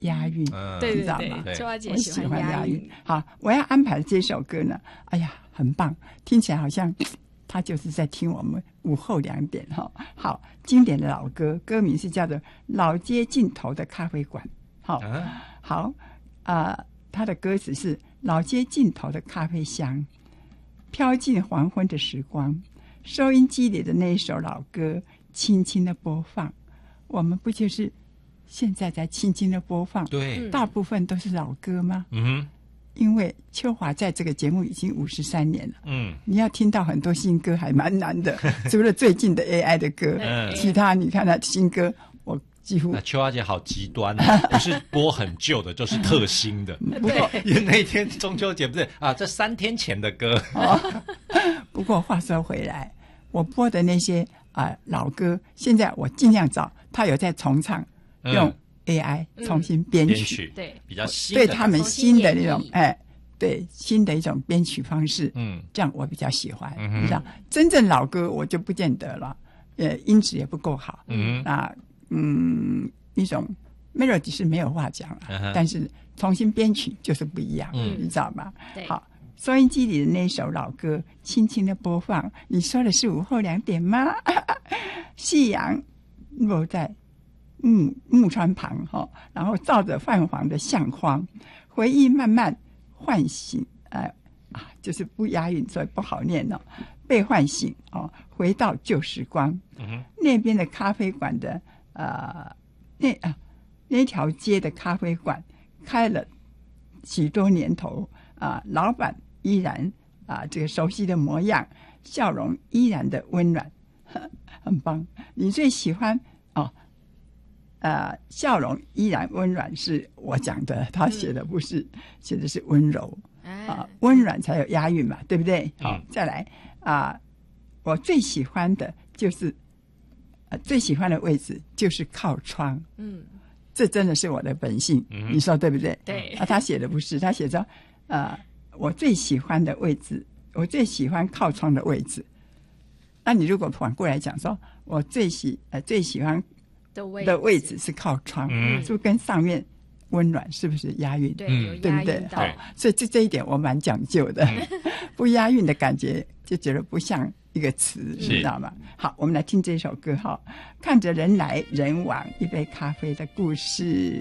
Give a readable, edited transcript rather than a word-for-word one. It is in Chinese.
押韵， 对你知道吗？ 秋华姐我喜欢押韵。 好，我要安排的这首歌呢，哎呀，很棒，听起来好像他就是在听我们午后2点哈。好，经典的老歌，歌名是叫做《老街尽头的咖啡馆》。好，他的歌词是：老街尽头的咖啡香，飘进黄昏的时光，收音机里的那一首老歌轻轻的播放。我们不就是现在在轻轻的播放？ 对， 大部分都是老歌吗？ 嗯因为秋华在这个节目已经53年了， 哼， 你要听到很多新歌还蛮难的，除了最近的 AI 的歌，其他你看他新歌，我几乎那秋华姐好极端啊，不是播很旧的，就是特新的。 不过因为那天中秋节不是啊，这3天前的歌。 不过话说回来，我播的那些老歌，现在我尽量找他有在重唱，用 AI 重新编曲， 对， 比较新的， 对他们新的那种对新的一种编曲方式，这样我比较喜欢。你知道，真正老歌我就不见得了，音质也不够好，一种 melody 是没有话讲了，但是重新编曲就是不一样，你知道吗？好，收音机里的那首老歌轻轻的播放，你说的是午后2点吗？夕阳落在木川旁然后照着泛黄的相框，回忆慢慢唤醒，就是不押韵，所以不好念被唤醒回到旧时光。那边的咖啡馆的那条街的咖啡馆开了许多年头，老板依然这个熟悉的模样，笑容依然的温暖，很棒。你最喜欢笑容依然温暖是我讲的，他写的不是，写的是温柔温暖才有押韵嘛，对不对？好，再来我最喜欢的就是最喜欢的位置就是靠窗，这真的是我的本性，你说对不对？ 对他写的不是，他写着我最喜欢的位置，我最喜欢靠窗的位置。那你如果反过来讲说，我最喜欢的位置是靠窗，是不是跟上面温暖是不是押韵？ 对， 对不对？好，所以这一点我蛮讲究的，不押韵的感觉就觉得不像一个词，你知道吗？好，我们来听这首歌看着人来人往，一杯咖啡的故事。